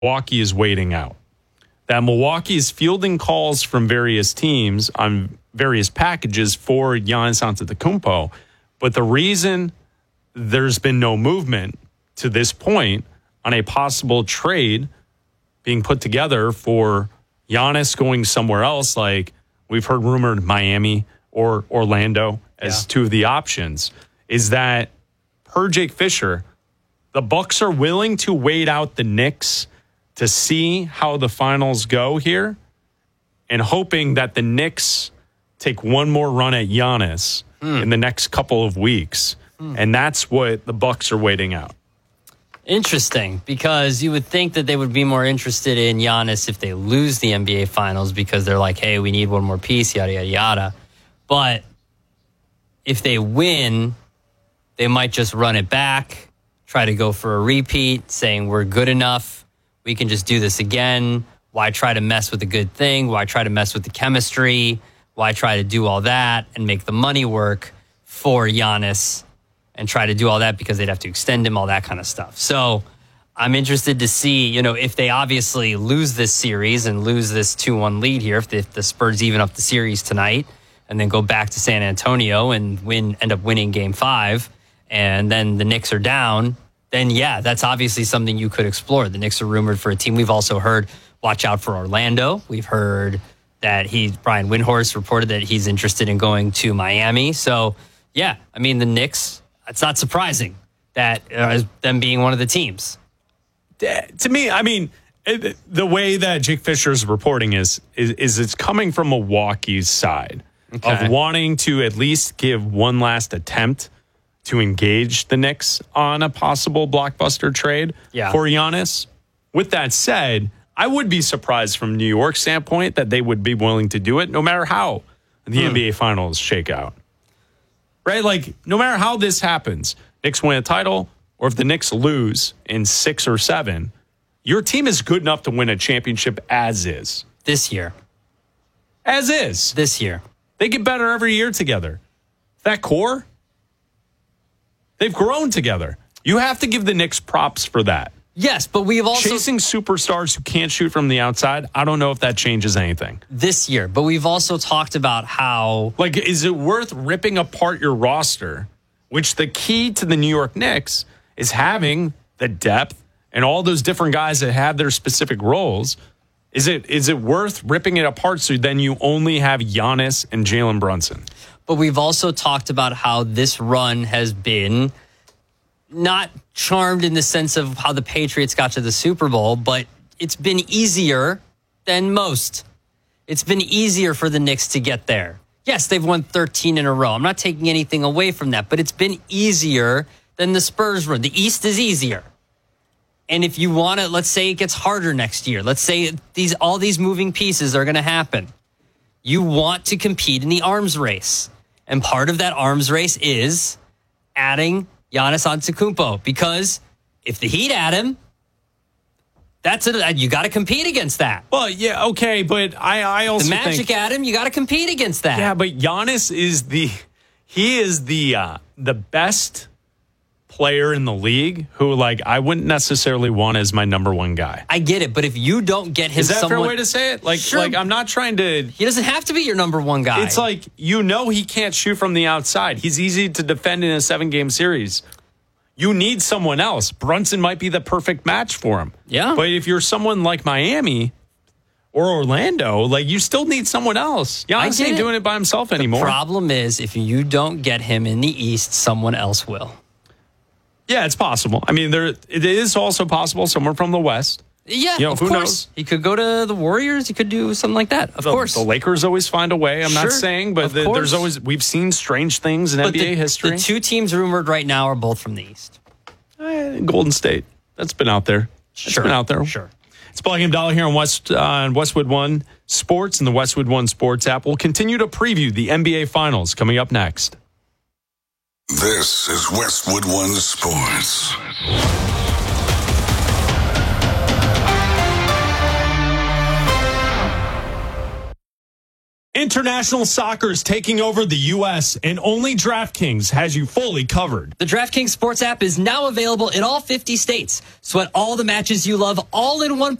Milwaukee is waiting out. That Milwaukee is fielding calls from various teams on various packages for Giannis Antetokounmpo. But the reason there's been no movement to this point on a possible trade being put together for Giannis going somewhere else, like we've heard rumored Miami or Orlando as two of the options, is that per Jake Fisher, the Bucks are willing to wait out the Knicks to see how the finals go here and hoping that the Knicks take one more run at Giannis in the next couple of weeks. And that's what the Bucks are waiting out. Interesting, because you would think that they would be more interested in Giannis if they lose the NBA Finals because they're like, hey, we need one more piece, yada, yada, yada. But if they win, they might just run it back, try to go for a repeat, saying we're good enough. We can just do this again. Why try to mess with a good thing? Why try to mess with the chemistry? Why try to do all that and make the money work for Giannis and try to do all that because they'd have to extend him, all that kind of stuff. So I'm interested to see, if they obviously lose this series and lose this 2-1 lead here, if the Spurs even up the series tonight and then go back to San Antonio and end up winning Game 5, and then the Knicks are down, then that's obviously something you could explore. The Knicks are rumored for a team. We've also heard, watch out for Orlando. We've heard that Brian Windhorst reported that he's interested in going to Miami. So, the Knicks, it's not surprising that them being one of the teams. To me, the way that Jake Fisher is reporting is it's coming from Milwaukee's side of wanting to at least give one last attempt to engage the Knicks on a possible blockbuster trade for Giannis. With that said, I would be surprised from New York's standpoint that they would be willing to do it no matter how the NBA Finals shake out. Right? Like, no matter how this happens, Knicks win a title, or if the Knicks lose in 6 or 7, your team is good enough to win a championship as is. This year. As is. This year. They get better every year together. That core, they've grown together. You have to give the Knicks props for that. Yes, but we've also... Chasing superstars who can't shoot from the outside, I don't know if that changes anything. This year, but we've also talked about how... Like, is it worth ripping apart your roster, which the key to the New York Knicks is having the depth and all those different guys that have their specific roles. Is it worth ripping it apart so then you only have Giannis and Jalen Brunson? But we've also talked about how this run has been not charmed in the sense of how the Patriots got to the Super Bowl, but it's been easier than most. It's been easier for the Knicks to get there. Yes, they've won 13 in a row. I'm not taking anything away from that, but it's been easier than the Spurs run. The East is easier. And if you want to, let's say it gets harder next year. Let's say all these moving pieces are going to happen. You want to compete in the arms race. And part of that arms race is adding Giannis Antetokounmpo, because if the Heat add him, that's it. You got to compete against that. Well, yeah, okay, but I also think... The Magic add him, you got to compete against that. Yeah, but Giannis is the best player in the league who, I wouldn't necessarily want as my number one guy. I get it, but if you don't get him... Is that a fair way to say it? Sure. I'm not trying to... He doesn't have to be your number one guy. It's he can't shoot from the outside. He's easy to defend in a 7-game series. You need someone else. Brunson might be the perfect match for him. Yeah. But if you're someone like Miami or Orlando, you still need someone else. Giannis ain't doing it by himself anymore. The problem is, if you don't get him in the East, someone else will. Yeah, it's possible. It is also possible someone from the West. Yeah, of who course. knows? He could go to the Warriors. He could do something like that. Of course. The Lakers always find a way. I'm not saying, but there's always... We've seen strange things in NBA history. The two teams rumored right now are both from the East. Golden State. That's been out there. Sure. Been out there. Sure. It's Black and Dollar here on Westwood One Sports and the Westwood One Sports app. We'll continue to preview the NBA Finals coming up next. This is Westwood One Sports. International soccer is taking over the U.S., and only DraftKings has you fully covered. The DraftKings Sports app is now available in all 50 states. Sweat all the matches you love all in one